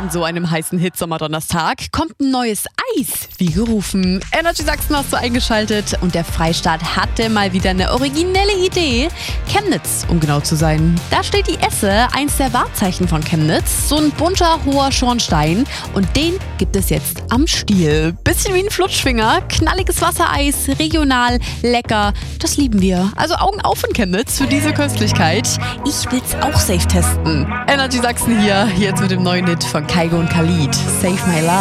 An so einem heißen Hitsommerdonnerstag kommt ein neues Eis, wie gerufen. Energy Sachsen hast du eingeschaltet und der Freistaat hatte mal wieder eine originelle Idee. Chemnitz, um genau zu sein. Da steht die Esse, eins der Wahrzeichen von Chemnitz. So ein bunter, hoher Schornstein und den gibt es jetzt am Stiel. Bisschen wie ein Flutschfinger, knalliges Wassereis, regional, lecker. Das lieben wir. Also Augen auf in Chemnitz für diese Köstlichkeit. Ich will's auch safe testen. Energy Sachsen hier, jetzt mit dem neuen Hit von Kygo und Khalid. Save My Love.